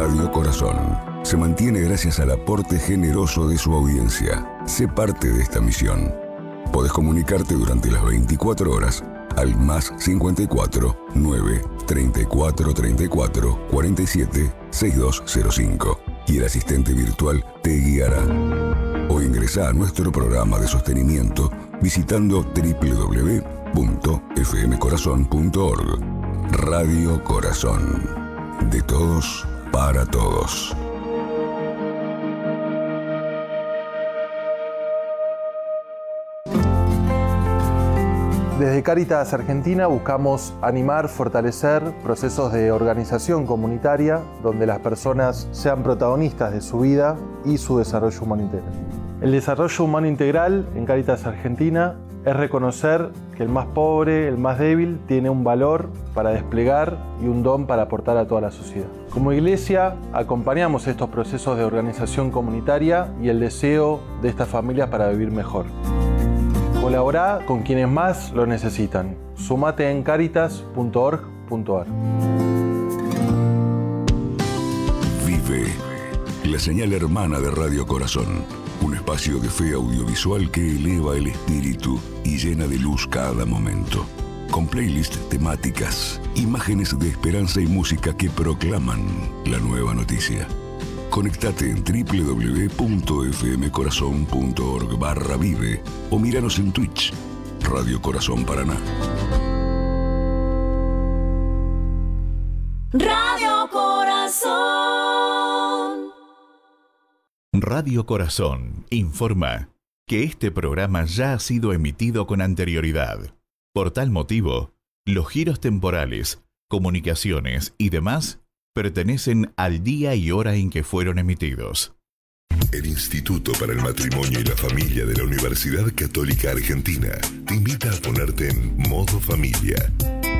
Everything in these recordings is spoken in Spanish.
Radio Corazón se mantiene gracias al aporte generoso de su audiencia. Sé parte de esta misión. Podés comunicarte durante las 24 horas al más 54 9 34 34 47 6205 y el asistente virtual te guiará. O ingresá a nuestro programa de sostenimiento visitando www.fmcorazon.org. Radio Corazón. De todos para todos. Desde Cáritas Argentina buscamos animar, fortalecer procesos de organización comunitaria donde las personas sean protagonistas de su vida y su desarrollo humano integral. El desarrollo humano integral en Cáritas Argentina es reconocer que el más pobre, el más débil, tiene un valor para desplegar y un don para aportar a toda la sociedad. Como iglesia, acompañamos estos procesos de organización comunitaria y el deseo de estas familias para vivir mejor. Colaborá con quienes más lo necesitan. Sumate en caritas.org.ar. Vive, la señal hermana de Radio Corazón. Un espacio de fe audiovisual que eleva el espíritu y llena de luz cada momento. Con playlists temáticas, imágenes de esperanza y música que proclaman la nueva noticia. Conectate en www.fmcorazon.org/vive o míranos en Twitch, Radio Corazón Paraná. Radio Corazón. Radio Corazón informa que este programa ya ha sido emitido con anterioridad. Por tal motivo, los giros temporales, comunicaciones y demás pertenecen al día y hora en que fueron emitidos. El Instituto para el Matrimonio y la Familia de la Universidad Católica Argentina te invita a ponerte en modo familia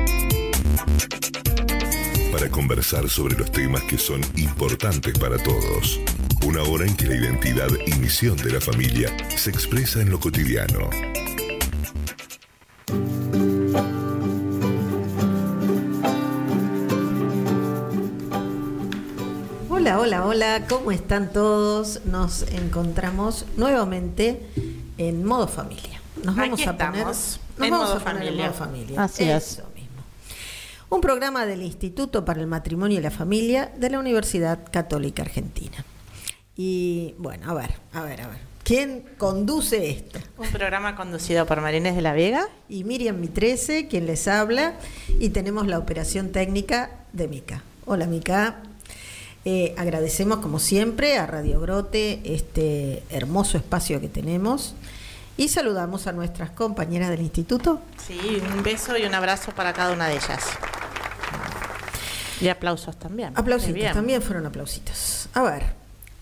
para conversar sobre los temas que son importantes para todos. Una hora en que la identidad y misión de la familia se expresa en lo cotidiano. Hola, hola, hola, ¿cómo están todos? Nos encontramos nuevamente en modo familia. Nos vamos a poner en modo familia. Así es. Eso mismo. Un programa del Instituto para el Matrimonio y la Familia de la Universidad Católica Argentina. Y bueno, a ver. ¿Quién conduce esto? Un programa conducido por Marinés de la Vega y Miriam Mitrese, quien les habla, y tenemos la operación técnica de Mica. Hola, Mica. Agradecemos como siempre a Radio Brote este hermoso espacio que tenemos y saludamos a nuestras compañeras del instituto. Sí, un beso y un abrazo para cada una de ellas. Y aplausos también. Aplausitos, también fueron aplausitos. A ver,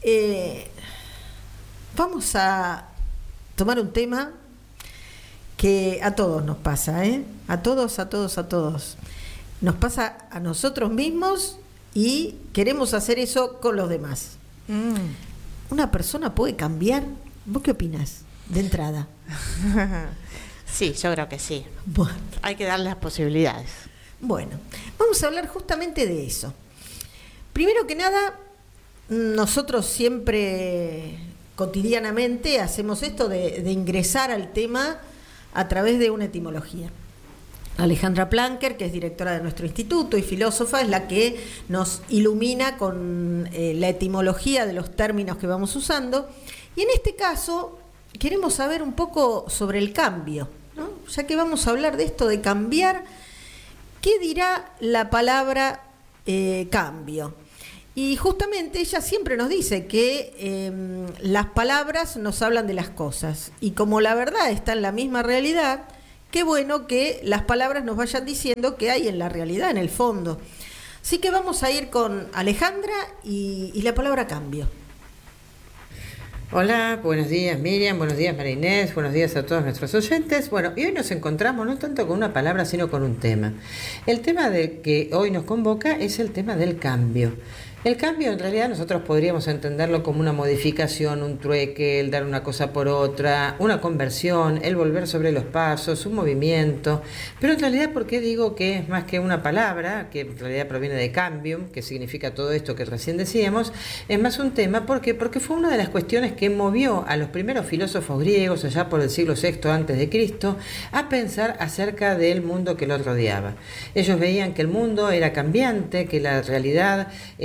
vamos a tomar un tema que a todos nos pasa, a todos. Nos pasa a nosotros mismos y queremos hacer eso con los demás. ¿Una persona puede cambiar? ¿Vos qué opinás de entrada? Sí, yo creo que sí. Bueno. Hay que darle las posibilidades. Bueno, vamos a hablar justamente de eso. Primero que nada, nosotros siempre, cotidianamente, hacemos esto de ingresar al tema a través de una etimología. Alejandra Planker, que es directora de nuestro instituto y filósofa, es la que nos ilumina con la etimología de los términos que vamos usando. Y en este caso queremos saber un poco sobre el cambio, ¿no? Ya que vamos a hablar de esto de cambiar, ¿qué dirá la palabra cambio? Y justamente ella siempre nos dice que las palabras nos hablan de las cosas. Y como la verdad está en la misma realidad, qué bueno que las palabras nos vayan diciendo qué hay en la realidad, en el fondo. Así que vamos a ir con Alejandra y la palabra cambio. Hola, buenos días Miriam, buenos días María Inés, buenos días a todos nuestros oyentes. Bueno, y hoy nos encontramos no tanto con una palabra, sino con un tema. El tema que hoy nos convoca es el tema del cambio. El cambio, en realidad, nosotros podríamos entenderlo como una modificación, un trueque, el dar una cosa por otra, una conversión, el volver sobre los pasos, un movimiento. Pero en realidad, ¿por qué digo que es más que una palabra, que en realidad proviene de cambium, que significa todo esto que recién decíamos? Es más un tema, ¿por qué? Porque fue una de las cuestiones que movió a los primeros filósofos griegos, allá por el siglo VI a.C., a pensar acerca del mundo que los rodeaba. Ellos veían que el mundo era cambiante, que la realidad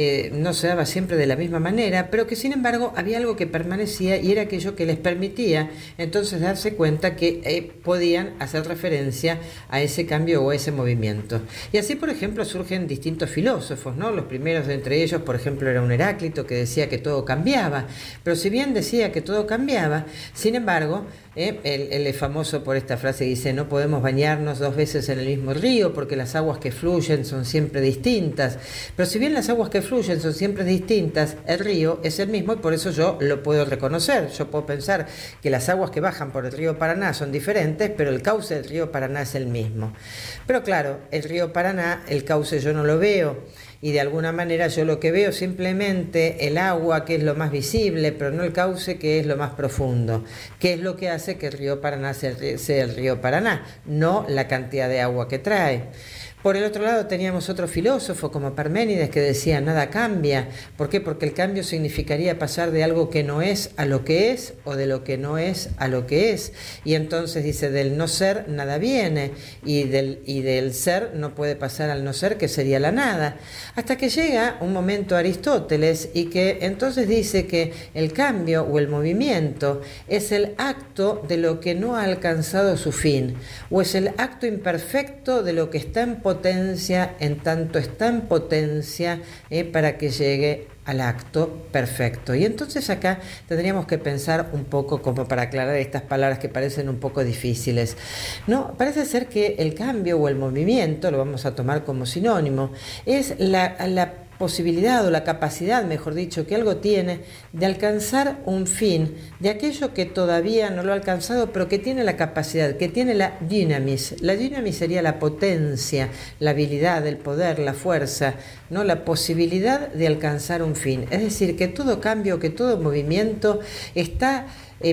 no se daba siempre de la misma manera, pero que sin embargo había algo que permanecía y era aquello que les permitía entonces darse cuenta que podían hacer referencia a ese cambio o a ese movimiento. Y así, por ejemplo, surgen distintos filósofos, ¿no? Los primeros de entre ellos, por ejemplo, era un Heráclito que decía que todo cambiaba, pero si bien decía que todo cambiaba, sin embargo, él es famoso por esta frase que dice: no podemos bañarnos 2 veces en el mismo río porque las aguas que fluyen son siempre distintas. Pero si bien las aguas que fluyen son siempre distintas, el río es el mismo y por eso yo lo puedo reconocer. Yo puedo pensar que las aguas que bajan por el río Paraná son diferentes, pero el cauce del río Paraná es el mismo. Pero claro, el río Paraná, el cauce yo no lo veo. Y de alguna manera yo lo que veo simplemente el agua, que es lo más visible, pero no el cauce, que es lo más profundo, que es lo que hace que el río Paraná sea el río Paraná, no la cantidad de agua que trae. Por el otro lado teníamos otro filósofo como Parménides que decía: nada cambia. ¿Por qué? Porque el cambio significaría pasar de algo que no es a lo que es, o de lo que no es a lo que es. Y entonces dice: del no ser nada viene, y del ser no puede pasar al no ser, que sería la nada. Hasta que llega un momento Aristóteles y que entonces dice que el cambio o el movimiento es el acto de lo que no ha alcanzado su fin, o es el acto imperfecto de lo que está en potencia, en tanto está en potencia para que llegue al acto perfecto. Y entonces acá tendríamos que pensar un poco, como para aclarar estas palabras que parecen un poco difíciles. No, parece ser que el cambio o el movimiento, lo vamos a tomar como sinónimo, es la posibilidad o la capacidad, mejor dicho, que algo tiene de alcanzar un fin, de aquello que todavía no lo ha alcanzado, pero que tiene la capacidad, que tiene la dynamis. La dynamis sería la potencia, la habilidad, el poder, la fuerza, ¿no? La posibilidad de alcanzar un fin. Es decir, que todo cambio, que todo movimiento está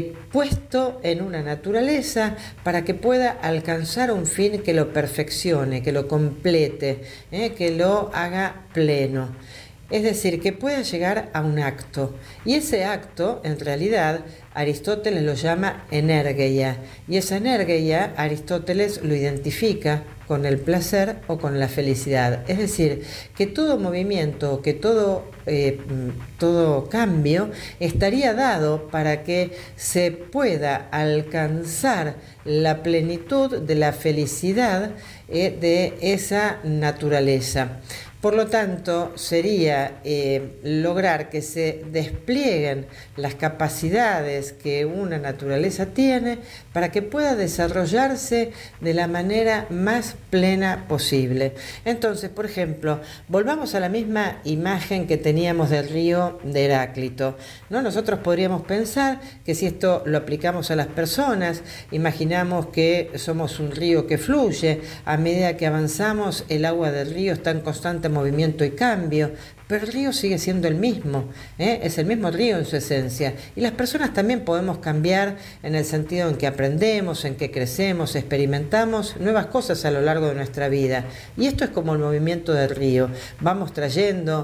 puesto en una naturaleza para que pueda alcanzar un fin que lo perfeccione, que lo complete, que lo haga pleno. Es decir, que pueda llegar a un acto. Y ese acto, en realidad, Aristóteles lo llama energeia. Y esa energeia, Aristóteles lo identifica con el placer o con la felicidad. Es decir, que todo movimiento, que todo cambio estaría dado para que se pueda alcanzar la plenitud de la felicidad de esa naturaleza. Por lo tanto, sería lograr que se desplieguen las capacidades que una naturaleza tiene para que pueda desarrollarse de la manera más plena posible. Entonces, por ejemplo, volvamos a la misma imagen que teníamos del río de Heráclito, ¿no? Nosotros podríamos pensar que si esto lo aplicamos a las personas, imaginamos que somos un río que fluye, a medida que avanzamos el agua del río está en constante movimiento y cambio, pero el río sigue siendo el mismo, es el mismo río en su esencia. Y las personas también podemos cambiar en el sentido en que aprendemos, en que crecemos, experimentamos nuevas cosas a lo largo de nuestra vida. Y esto es como el movimiento del río. Vamos trayendo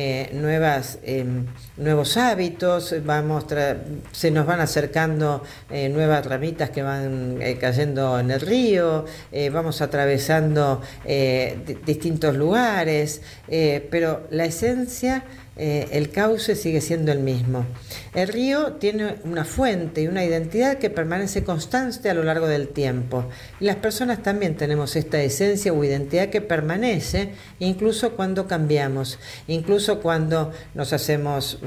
nuevos hábitos, se nos van acercando nuevas ramitas que van cayendo en el río, vamos atravesando distintos lugares, pero la esencia, el cauce sigue siendo el mismo. El río tiene una fuente y una identidad que permanece constante a lo largo del tiempo. Y las personas también tenemos esta esencia o identidad que permanece incluso cuando cambiamos, incluso cuando nos hacemos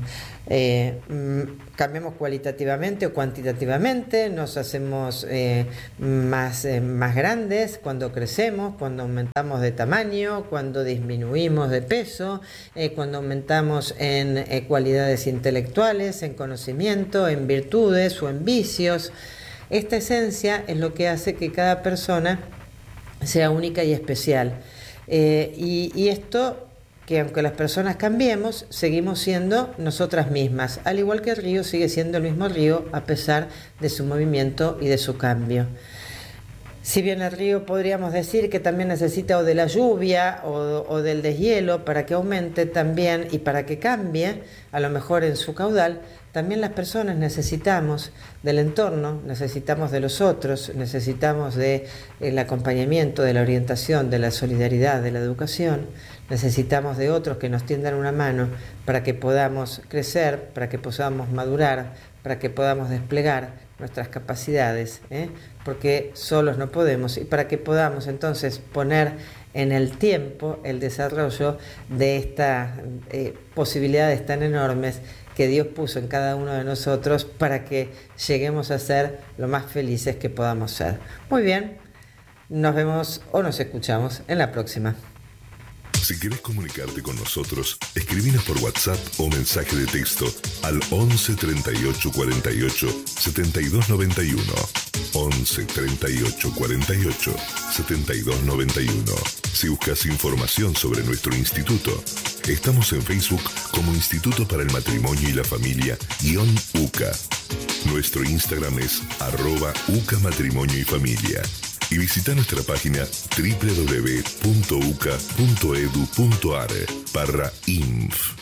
cambiamos cualitativamente o cuantitativamente, nos hacemos más grandes cuando crecemos, cuando aumentamos de tamaño, cuando disminuimos de peso, cuando aumentamos en cualidades intelectuales, en conocimiento, en virtudes o en vicios. Esta esencia es lo que hace que cada persona sea única y especial. Y esto que aunque las personas cambiemos, seguimos siendo nosotras mismas, al igual que el río sigue siendo el mismo río a pesar de su movimiento y de su cambio. Si bien el río podríamos decir que también necesita o de la lluvia o del deshielo para que aumente también y para que cambie, a lo mejor en su caudal, también las personas necesitamos del entorno, necesitamos de los otros, necesitamos del acompañamiento, de la orientación, de la solidaridad, de la educación, necesitamos de otros que nos tiendan una mano para que podamos crecer, para que podamos madurar, para que podamos desplegar nuestras capacidades, porque solos no podemos, y para que podamos entonces poner en el tiempo el desarrollo de estas posibilidades tan enormes que Dios puso en cada uno de nosotros para que lleguemos a ser lo más felices que podamos ser. Muy bien, nos vemos o nos escuchamos en la próxima. Si querés comunicarte con nosotros, escribinos por WhatsApp o mensaje de texto al 11 38 48 72 91. 11 38 48 72 91. Si buscas información sobre nuestro instituto, estamos en Facebook como Instituto para el Matrimonio y la Familia _UCA. Nuestro Instagram es @UCA Matrimonio y Familia. Y visita nuestra página www.uca.edu.ar/inf.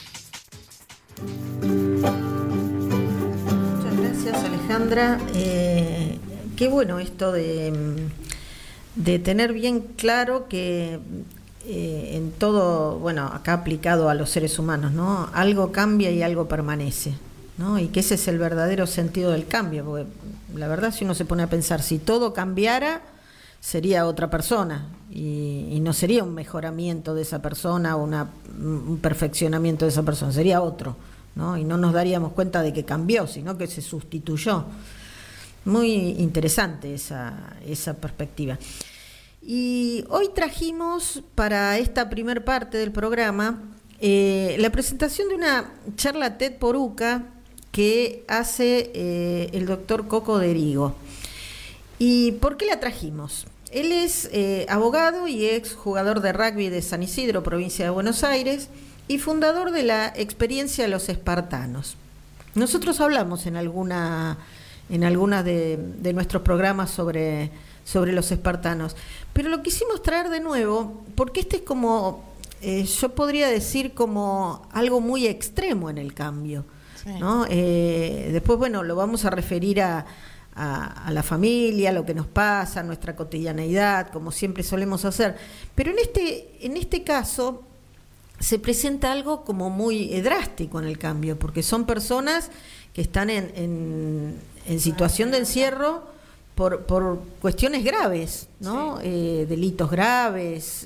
Muchas gracias, Alejandra. Qué bueno esto de tener bien claro que en todo, bueno, acá aplicado a los seres humanos, ¿no? Algo cambia y algo permanece, ¿no? Y que ese es el verdadero sentido del cambio, porque la verdad, si uno se pone a pensar, si todo cambiara, sería otra persona y no sería un mejoramiento de esa persona o un perfeccionamiento de esa persona, sería otro, ¿no? Y no nos daríamos cuenta de que cambió, sino que se sustituyó. Muy interesante esa perspectiva. Y hoy trajimos para esta primer parte del programa la presentación de una charla TED por UCA que hace el doctor Coco Derigo. ¿Y por qué la trajimos? Él es abogado y ex jugador de rugby de San Isidro, provincia de Buenos Aires, y fundador de la experiencia Los Espartanos. Nosotros hablamos en alguna de nuestros programas sobre los espartanos, pero lo quisimos traer de nuevo porque este es como, yo podría decir, como algo muy extremo en el cambio, sí, ¿no? Después, bueno, lo vamos a referir a la familia, lo que nos pasa, nuestra cotidianeidad, como siempre solemos hacer. Pero en este caso se presenta algo como muy drástico en el cambio, porque son personas que están en situación de encierro por cuestiones graves, ¿no? Sí. Delitos graves,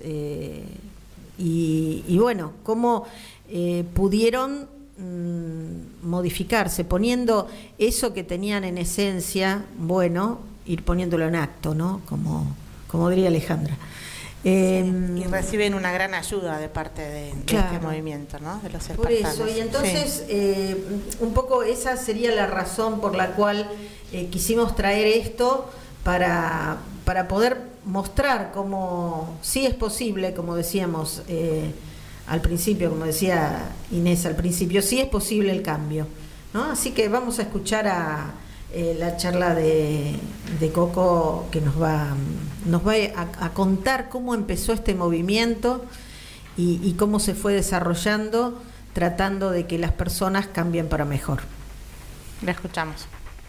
y bueno, cómo pudieron modificarse, poniendo eso que tenían en esencia, bueno, ir poniéndolo en acto, ¿no? Como diría Alejandra. Y reciben una gran ayuda de parte de este movimiento, ¿no? De los espartanos. Por eso, y entonces un poco esa sería la razón por la cual quisimos traer esto para poder mostrar cómo sí es posible, como decíamos al principio, como decía Inés al principio, sí es posible el cambio, ¿no? Así que vamos a escuchar la charla de Coco, que nos va a contar cómo empezó este movimiento y cómo se fue desarrollando, tratando de que las personas cambien para mejor. La escuchamos.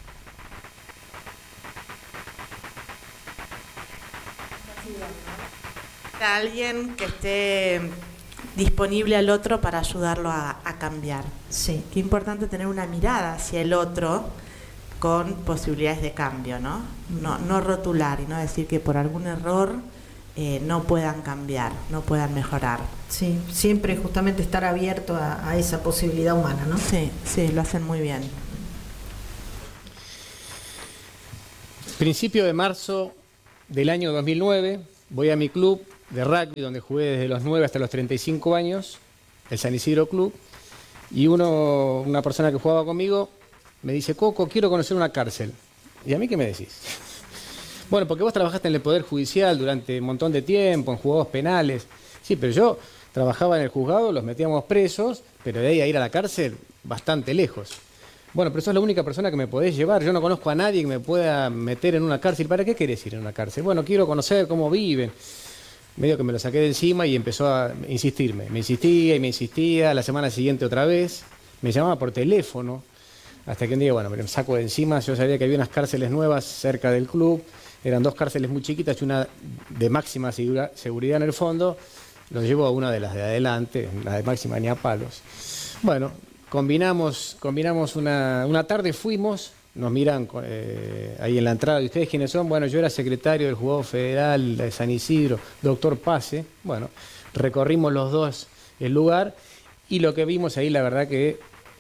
Alguien que esté disponible al otro para ayudarlo a cambiar. Sí. Qué importante tener una mirada hacia el otro con posibilidades de cambio, ¿no? No rotular y no decir que por algún error no puedan cambiar, no puedan mejorar. Sí, siempre justamente estar abierto a esa posibilidad humana, ¿no? Sí, lo hacen muy bien. Principio de marzo del año 2009, voy a mi club de rugby, donde jugué desde los 9 hasta los 35 años, el San Isidro Club, y una persona que jugaba conmigo me dice: Coco, quiero conocer una cárcel. ¿Y a mí qué me decís? Bueno, porque vos trabajaste en el Poder Judicial durante un montón de tiempo, en juzgados penales. Sí, pero yo trabajaba en el juzgado, los metíamos presos, pero de ahí a ir a la cárcel, bastante lejos. Bueno, pero sos la única persona que me podés llevar. Yo no conozco a nadie que me pueda meter en una cárcel. ¿Para qué querés ir en una cárcel? Bueno, quiero conocer cómo viven. Medio que me lo saqué de encima y empezó a insistirme. Me insistía y me insistía. La semana siguiente otra vez. Me llamaba por teléfono. Hasta que un día, bueno, me lo saco de encima. Yo sabía que había unas cárceles nuevas cerca del club. Eran 2 cárceles muy chiquitas y una de máxima seguridad en el fondo. Los llevo a una de las de adelante, la de máxima ni a palos. Bueno, combinamos una tarde, fuimos, nos miran ahí en la entrada. ¿Y ustedes quiénes son? Bueno, yo era secretario del Juzgado Federal de San Isidro, doctor Pase. Bueno, recorrimos los dos el lugar y lo que vimos ahí, la verdad que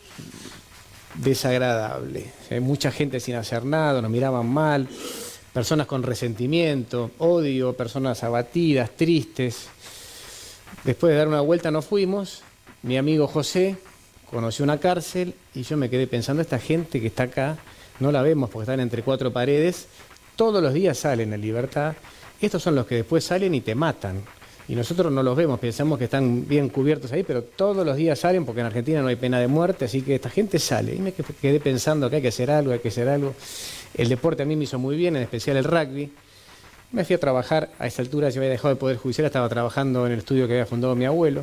desagradable. Mucha gente sin hacer nada, nos miraban mal, personas con resentimiento, odio, personas abatidas, tristes. Después de dar una vuelta nos fuimos, mi amigo José conoció una cárcel y yo me quedé pensando, esta gente que está acá, no la vemos porque están entre 4 paredes, todos los días salen en libertad, estos son los que después salen y te matan. Y nosotros no los vemos, pensamos que están bien cubiertos ahí, pero todos los días salen porque en Argentina no hay pena de muerte, así que esta gente sale. Y me quedé pensando que hay que hacer algo, hay que hacer algo. El deporte a mí me hizo muy bien, en especial el rugby. Me fui a trabajar, a esa altura yo había dejado el Poder Judicial, estaba trabajando en el estudio que había fundado mi abuelo.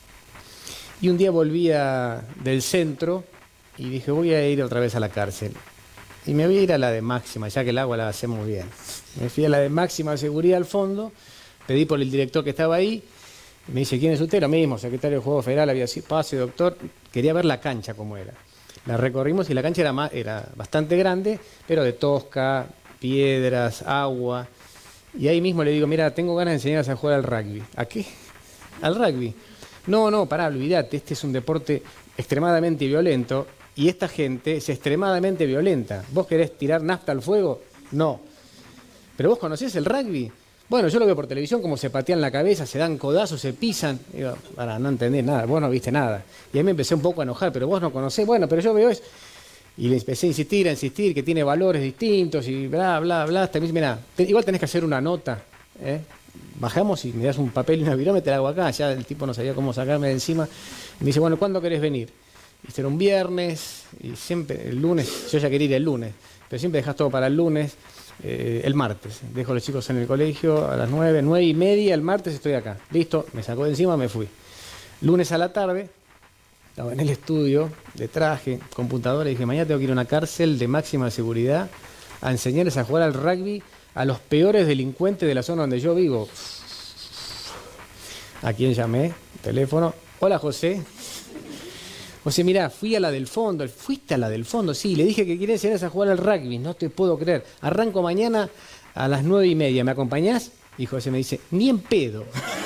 Y un día volvía del centro y dije, voy a ir otra vez a la cárcel. Y me voy a ir a la de máxima, ya que el agua la hacemos muy bien. Me fui a la de máxima seguridad al fondo, pedí por el director que estaba ahí, me dice, ¿quién es usted? Lo mismo, secretario del Juzgado Federal, había sido, pase, doctor. Quería ver la cancha cómo era. La recorrimos y la cancha era bastante grande, pero de tosca, piedras, agua. Y ahí mismo le digo, mira, tengo ganas de enseñarles a jugar al rugby. ¿A qué? Al rugby. No, pará, olvidate, este es un deporte extremadamente violento y esta gente es extremadamente violenta. ¿Vos querés tirar nafta al fuego? No. ¿Pero vos conocés el rugby? Bueno, yo lo veo por televisión, como se patean la cabeza, se dan codazos, se pisan. Digo, para, no entendés nada, vos no viste nada. Y ahí me empecé un poco a enojar, pero vos no conocés. Bueno, pero yo veo eso. Y le empecé a insistir, que tiene valores distintos y bla, bla, bla. Hasta me dice, mirá, igual tenés que hacer una nota, ¿eh? Bajamos y me das un papel y una virome, te la hago acá. Ya el tipo no sabía cómo sacarme de encima. Me dice, bueno, ¿cuándo querés venir? Y era un viernes y siempre, el lunes, yo ya quería ir el lunes, pero siempre dejás todo para el lunes, el martes. Dejo a los chicos en el colegio a las 9:30, el martes estoy acá. Listo, me sacó de encima, me fui. Lunes a la tarde, estaba en el estudio, de traje, computadora, y dije, mañana tengo que ir a una cárcel de máxima seguridad a enseñarles a jugar al rugby a los peores delincuentes de la zona donde yo vivo. ¿A quién llamé? Teléfono. Hola, José. José, mirá, fui a la del fondo. ¿Fuiste a la del fondo? Sí, le dije que quería enseñarles a jugar al rugby. No te puedo creer. Arranco mañana a las 9:30. ¿Me acompañás? Y José me dice, ni en pedo.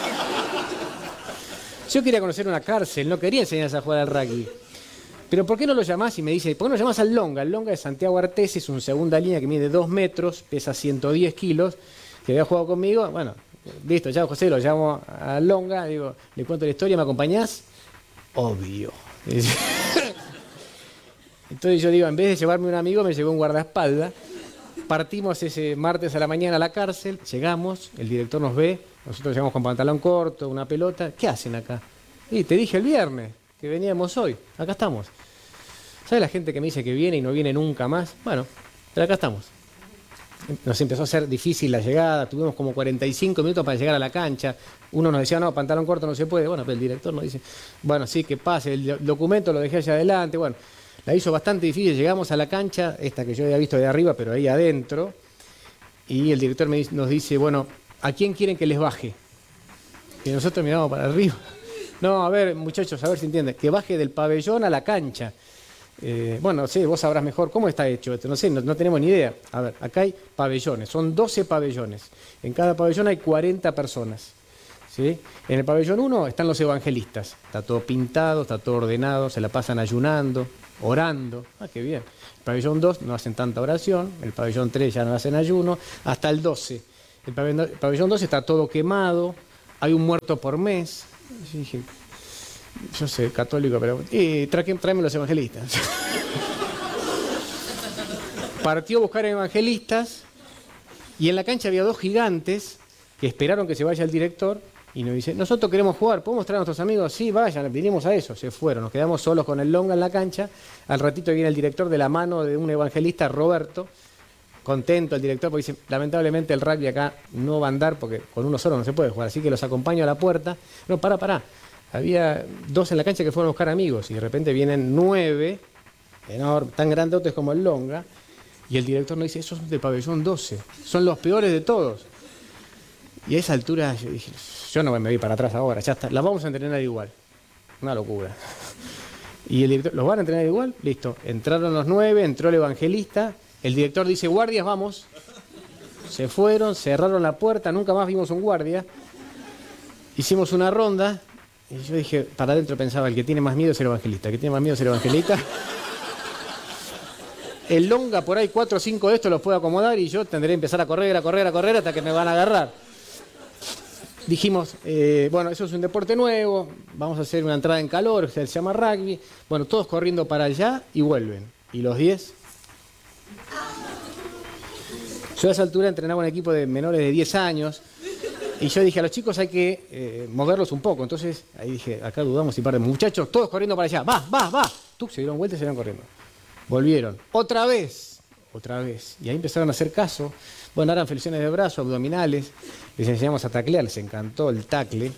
Yo quería conocer una cárcel, no quería enseñarles a jugar al rugby. Pero ¿por qué no lo llamás? Y me dice, ¿por qué no lo llamás al Longa? El Longa de Santiago Artés es un segunda línea que mide 2 metros, pesa 110 kilos, que había jugado conmigo. Bueno, listo, ya José, lo llamo al Longa, digo, le cuento la historia, ¿me acompañás? Obvio. Entonces yo digo, en vez de llevarme un amigo, me llevó un guardaespaldas. Partimos ese martes a la mañana a la cárcel, llegamos, el director nos ve, nosotros llegamos con pantalón corto, una pelota. ¿Qué hacen acá? Y te dije el viernes que veníamos hoy, acá estamos. ¿Sabes la gente que me dice que viene y no viene nunca más? Bueno, pero acá estamos. Nos empezó a ser difícil la llegada, tuvimos como 45 minutos para llegar a la cancha. Uno nos decía, no, pantalón corto no se puede. Bueno, pero el director nos dice, bueno, sí, que pase, el documento lo dejé allá adelante. Bueno, la hizo bastante difícil. Llegamos a la cancha, esta que yo había visto de arriba, pero ahí adentro. Y el director nos dice, bueno, ¿a quién quieren que les baje? Y nosotros miramos para arriba. No, a ver, muchachos, a ver si entienden. Que baje del pabellón a la cancha. Bueno, sí, vos sabrás mejor cómo está hecho esto. No sé, no tenemos ni idea. A ver, acá hay pabellones, son 12 pabellones. En cada pabellón hay 40 personas. ¿Sí? En el pabellón 1 están los evangelistas. Está todo pintado, está todo ordenado, se la pasan ayunando, orando. Ah, qué bien. El pabellón 2 no hacen tanta oración. El pabellón 3 ya no hacen ayuno. Hasta el 12. El pabellón 2 está todo quemado. Hay un muerto por mes. Yo dije, yo soy católico, pero tráeme los evangelistas. Partió a buscar evangelistas y en la cancha había 2 gigantes que esperaron que se vaya el director Y nos dice, nosotros queremos jugar, ¿podemos traer a nuestros amigos? Sí, vayan, vinimos a eso. Se fueron, nos quedamos solos con el Longa en la cancha. Al ratito viene el director de la mano de un evangelista, Roberto. Contento el director, porque dice, lamentablemente el rugby acá no va a andar porque con uno solo no se puede jugar. Así que los acompaño a la puerta. No, pará. Había 2 en la cancha que fueron a buscar amigos y de repente vienen 9, enormes, tan grandotes como el Longa. Y el director nos dice, esos son del pabellón 12, son los peores de todos. Y a esa altura yo dije, yo no me voy para atrás ahora, ya está, la vamos a entrenar igual. Una locura. Y el director, ¿los van a entrenar igual? Listo. Entraron los 9, entró el evangelista, el director dice, guardias, vamos. Se fueron, cerraron la puerta, nunca más vimos un guardia. Hicimos una ronda y yo dije, para adentro pensaba, el que tiene más miedo es el evangelista, el que tiene más miedo es el evangelista. El Longa por ahí 4 o 5 de estos los puede acomodar y yo tendré que empezar a correr hasta que me van a agarrar. Dijimos, bueno, eso es un deporte nuevo, vamos a hacer una entrada en calor, se llama rugby. Bueno, todos corriendo para allá y vuelven. ¿Y los 10? Yo a esa altura entrenaba un equipo de menores de 10 años y yo dije, a los chicos hay que moverlos un poco. Entonces, ahí dije, acá dudamos y perdemos. Muchachos, todos corriendo para allá, va. Se dieron vuelta y se iban corriendo. Volvieron. Otra vez. Y ahí empezaron a hacer caso. Bueno, eran flexiones de brazo, abdominales. Les enseñamos a taclear, les encantó el tacle.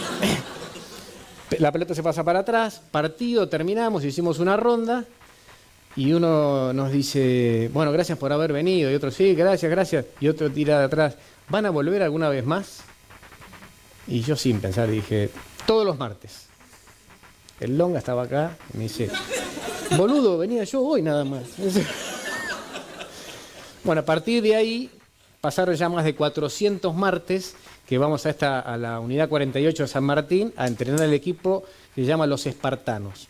La pelota se pasa para atrás, partido, terminamos, hicimos una ronda y uno nos dice, bueno, gracias por haber venido. Y otro, sí, gracias. Y otro tira de atrás, ¿van a volver alguna vez más? Y yo sin pensar dije, todos los martes. El Longa estaba acá y me dice, boludo, venía yo hoy nada más. Bueno, a partir de ahí pasaron ya más de 400 martes que vamos a la unidad 48 de San Martín a entrenar el equipo que se llama Los Espartanos.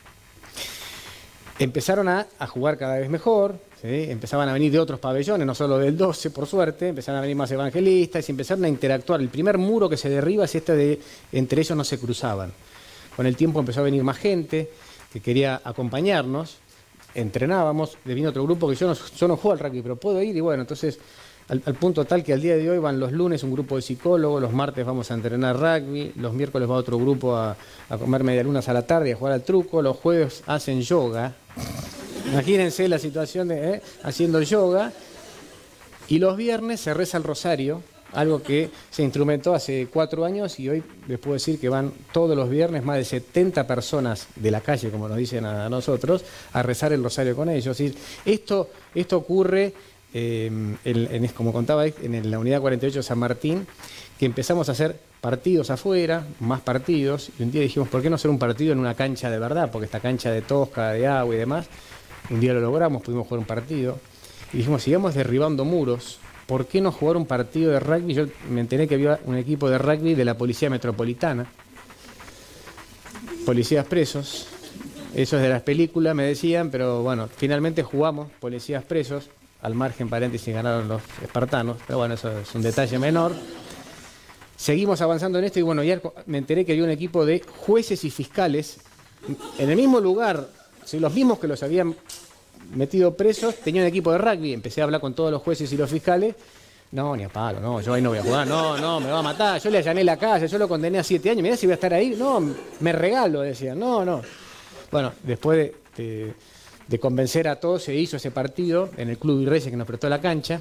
Empezaron a jugar cada vez mejor, ¿sí? Empezaban a venir de otros pabellones, no solo del 12, por suerte, empezaron a venir más evangelistas y empezaron a interactuar. El primer muro que se derriba es de entre ellos no se cruzaban. Con el tiempo empezó a venir más gente que quería acompañarnos, entrenábamos, vino otro grupo que yo no juego al rugby, pero puedo ir y bueno, entonces al punto tal que al día de hoy van los lunes un grupo de psicólogos, los martes vamos a entrenar rugby, los miércoles va otro grupo a comer medialunas a la tarde y a jugar al truco, los jueves hacen yoga, imagínense la situación de haciendo yoga, y los viernes se reza el rosario, algo que se instrumentó hace 4 años y hoy les puedo decir que van todos los viernes más de 70 personas de la calle, como nos dicen a nosotros, a rezar el rosario con ellos. Y esto ocurre, como contaba, en la unidad 48 de San Martín, que empezamos a hacer partidos afuera, más partidos, y un día dijimos, ¿por qué no hacer un partido en una cancha de verdad? Porque esta cancha de tosca, de agua y demás, un día lo logramos, pudimos jugar un partido, y dijimos, sigamos derribando muros, ¿por qué no jugar un partido de rugby? Yo me enteré que había un equipo de rugby de la Policía Metropolitana, policías presos, eso es de las películas, me decían, pero bueno, finalmente jugamos policías presos, al margen, paréntesis, ganaron los espartanos, pero bueno, eso es un detalle menor. Seguimos avanzando en esto y bueno, ya me enteré que había un equipo de jueces y fiscales en el mismo lugar, ¿sí? Los mismos que los habían metido presos, tenía un equipo de rugby, empecé a hablar con todos los jueces y los fiscales, no, ni a palo, no, yo ahí no voy a jugar, no, me va a matar, yo le allané la calle, yo lo condené a 7 años, mirá si voy a estar ahí, no, me regalo, decían, no. Bueno, después de convencer a todos, se hizo ese partido en el Club Virreyes que nos prestó la cancha,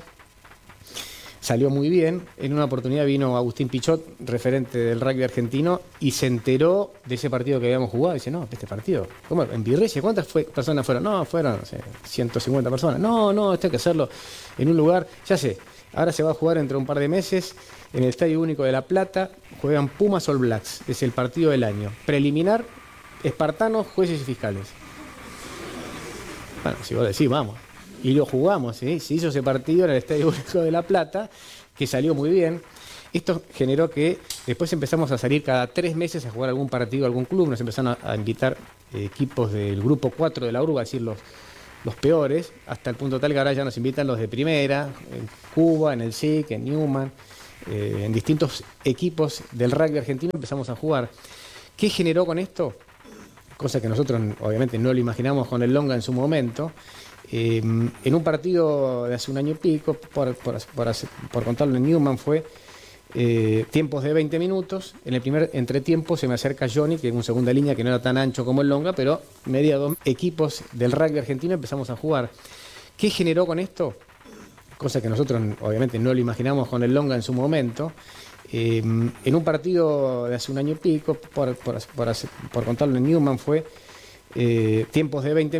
salió muy bien. En una oportunidad vino Agustín Pichot, referente del rugby argentino, y se enteró de ese partido que habíamos jugado. Y dice, no, este partido, ¿cómo? ¿En Virreyes? ¿Cuántas personas fueron? No, fueron, no sé, 150 personas. No, esto hay que hacerlo en un lugar, ya sé, ahora se va a jugar dentro de un par de meses en el Estadio Único de La Plata, juegan Pumas All Blacks, es el partido del año. Preliminar, espartanos, jueces y fiscales. Bueno, si vos decís, vamos. Y lo jugamos, ¿sí? Se hizo ese partido en el Estadio Único de La Plata, que salió muy bien. Esto generó que después empezamos a salir cada 3 meses a jugar algún partido, algún club. Nos empezaron a invitar equipos del grupo 4 de la urba, es decir, los peores, hasta el punto tal que ahora ya nos invitan los de primera, en Cuba, en el SIC, en Newman, en distintos equipos del rugby argentino empezamos a jugar. ¿Qué generó con esto? Cosa que nosotros obviamente no lo imaginamos con el Longa en su momento. En un partido de hace un año y pico, por contarlo en Newman, fue tiempos de 20 minutos. En el primer entretiempo se me acerca Johnny, que es un segunda línea que no era tan ancho como el Longa, pero media dos equipos del rugby argentino empezamos a jugar. ¿Qué generó con esto? Cosa que nosotros obviamente no lo imaginamos con el Longa en su momento. En un partido de hace un año y pico, por contarlo en Newman, fue tiempos de 20